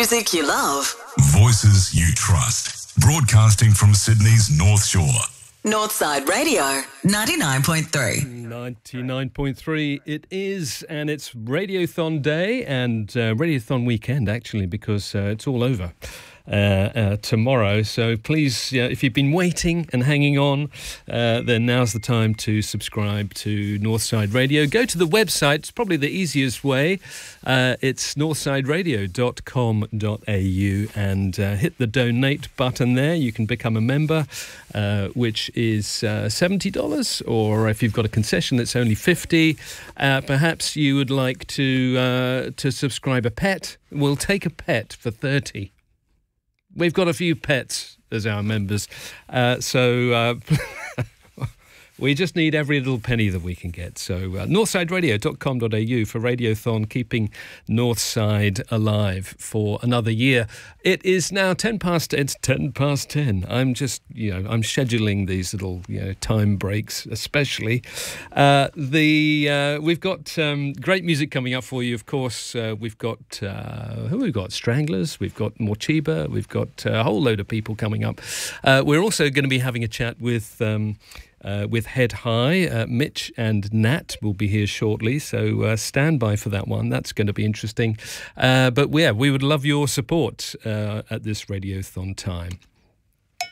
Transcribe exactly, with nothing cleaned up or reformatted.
Music you love. Voices you trust. Broadcasting from Sydney's North Shore. Northside Radio, ninety-nine point three. ninety-nine point three it is, and it's Radiothon Day and uh, Radiothon weekend, actually, because uh, it's all over uh, uh, tomorrow. So please, uh, if you've been waiting and hanging on, uh, then now's the time to subscribe to Northside Radio. Go to the website. It's probably the easiest way. Uh, it's northside radio dot com dot a u and uh, hit the donate button there. You can become a member, uh, which is uh, seventy dollars, or if you've got a concession, it's only fifty dollars. Uh, perhaps you would like to uh, to subscribe a pet. We'll take a pet for thirty dollars. We've got a few pets as our members, uh, so uh, we just need every little penny that we can get. So uh, northside radio dot com dot a u for Radiothon, keeping Northside alive for another year. It is now ten past, it's ten past ten. I'm just, you know, I'm scheduling these little, you know, time breaks, especially. Uh, the uh, we've got um, great music coming up for you, of course. Uh, we've got, uh, who have we got? Stranglers, we've got Morcheeba, we've got a whole load of people coming up. Uh, we're also going to be having a chat with... Um, Uh, with Head High. uh, Mitch and Nat will be here shortly, so uh, stand by for that one. That's going to be interesting. Uh, but yeah, we would love your support uh, at this Radiothon time.